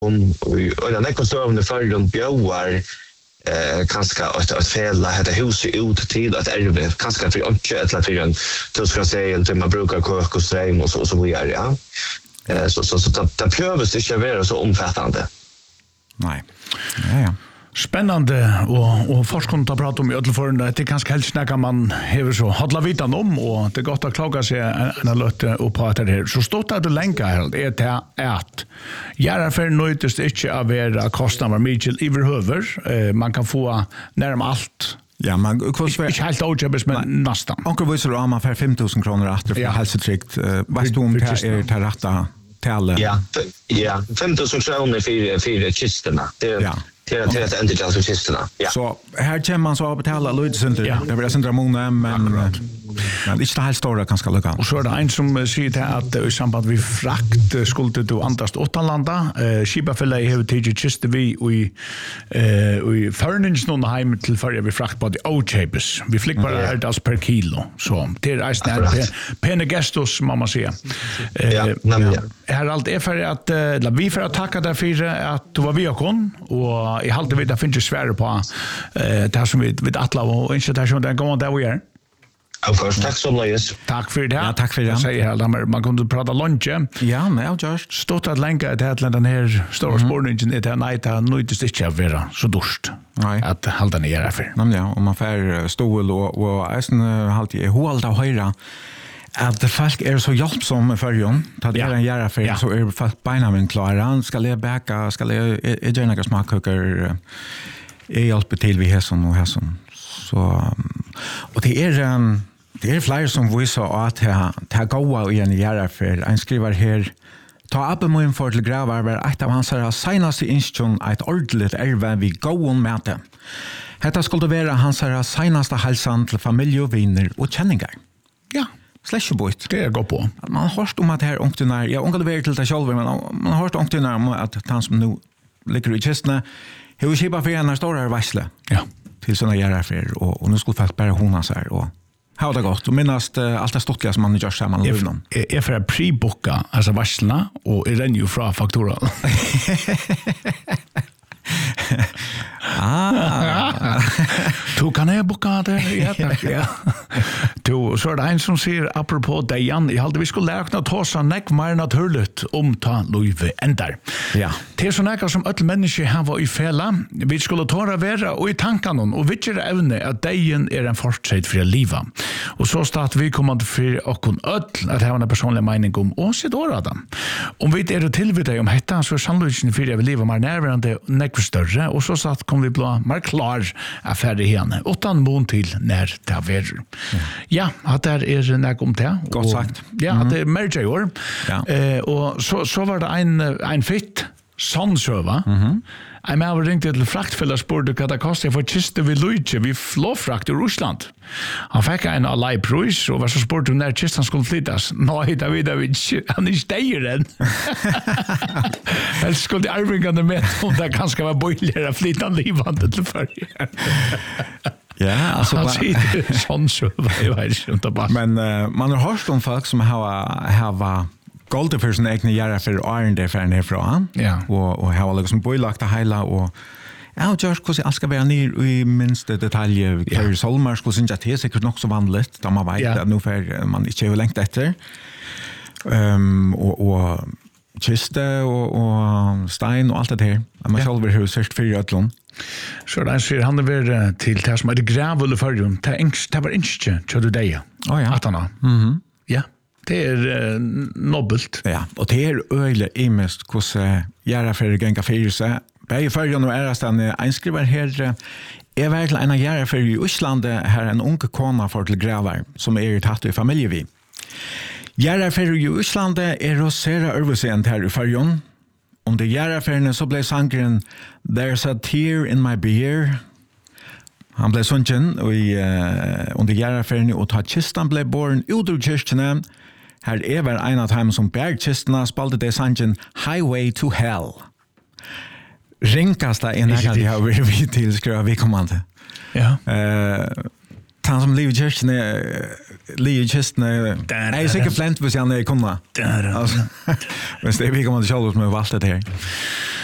och den ekostövande förrän bjöar kanske att fälla det huset ut till att ärve kanske för inte ett för en då ska säga att man brukar koka och ström och så vidare ja. Så det prövas inte vara så omfattande. Nej. Ja. Spännande och forskning att prata om i ödelförande. Det är ganska helst när man hever så hålla vitan om och det är gott att klaga sig en löte och på att det här. Så stått att det länka här är det att Järafär nöjtest inte av era kostnader mycket överhuvud. Man kan få närmare allt. Ja, man inte helt outjobbes men nästan. Onkel visar om man får 5 000 kronor efter för hälsotryggt. Vad du om det är till rätta till? Ja, 5 000 kronor för kisterna. Det är ett ändå till kisterna. Ja. Så här kommer man så att betala lydcenter. Det blir inte många men inte det helt stora kanske lucka. Och så är det en som säger att i samband med frakt skulle du antast åttalanda. Skipafälla har tagit kister vi i förnings någon hem till förra vi frakt på det outchapes. Vi flick bara här das per kilo. Så det är nästan penegestos mamma säger. Här allt är för att vi för att tacka därför att du var vi och i halta vid det finns svärre på det som vi attla och inte det som den går där vi är. Of course, tack så mycket. Tack för det. Ja, tack för det. Säger här man kunde prata lunch. Ja, men just stått att länka till att den här stora spårningen är night att nöjdes inte att vara så dörst. Nej. Att hålla ner för. Ja, om man får stål och ästen halt i hålda höra. Att folk är så hjälpsamma för jon. Ta det en göra för så är folk beinamen klara. Ska jag bäcka, ska jag gärna smakköker. Jag hjälper till vi här som och här som. Så och det är fler som visar att det goda i en göra för en skriver här ta upp min för till gravar ett av hans senaste instruktion ett ordentligt ärve vi gåon mäte. Detta skulle vara hans senaste hälsan till familj och vänner och känningar. Ja. Slashboot. Det är gå på. Man har hört om att här ångtunar, jag ångade väl till det själv, men man har hört ångtunar om att han som nu ligger i kistna hur skipa för en stora varsle. Ja. Till såna järafär och nu skulle faktiskt bara hona så här och ha det gott och minst allt det stockliga som man gör samman med dem. Är för att pre-booka alltså varslarna och är den ju från faktura. Du kan jag boka det? Ja, tack. Ja. Så är det en som säger apropå Dejan, jag hade vi skulle räkna ta så näck mer naturligt om ta Louise ändar. Ja. Det är så näka som alla människor har var i fälla. Vi skulle ta det vara och i tankarna och vilket ävne att Dejan är en fortsätt för att leva. Och så start vi kommer för och kun öll att ha en personlig mening om oss då Adam. Om vi är det tillvita om detta så sannolikt för att vi lever mer närvarande näck större och så satt kom vi bli mer klar affärer henne utan mån till när det är. Ja, att det är näck om det. Gott sagt. Ja, att det är merge år. Ja. Och så var det en fitt sandsöva. Jag med har ringt till fraktfälla spurte vad det kostar för kiste vi Luigi vi flåfrakt i Ryssland. Han fick en live pris och var så spurt om när kistan skulle flyttas. Nej, Davidovic, han är stejer den. Helst skulle arvingarna med om det kanske var bojligare flytande livande till förr. Ja, alltså han sitter sån så jag vet inte bara. Men man har hört om folk som har gold för sin egna göra för iron där för nerifrån. Ja. Och har liksom bojlagt hela och ja, just hur allt ska vara ner i minsta detalj. För Solmar skulle synja att det är säkert nog så vanligt. De har vet att nu för man inte har längt efter. Och kiste och stein och allt det här. Man själv har sett för ödlon. Så där ser han över till det som heter Gravul förrum. Det var inte så det där. Ja. Att han. Ja. Det är nobelt. Ja, och det är öjle imest hur göra för gänga för sig. Bäge förrum och ärastan en skriver här är verkligen en göra för i Island här en ung kona för till gravar som är tatt i familj vi. Göra för i Island är rosera översent här i förrum. Om det göra för så blev sangren There's a tear in my beer. Han blev sunken och under göra för och ta kistan blev born ut ur kyrkene. Här är väl en av dem som bergkistorna spalte det sangen Highway to Hell. Rinkasta en här kan jag vi till skrev vi kommande. Ja. Han som lever i kyrkene är säkert flänt för sig han är kunna. Alltså, men det vi kommer att själva med valt det här.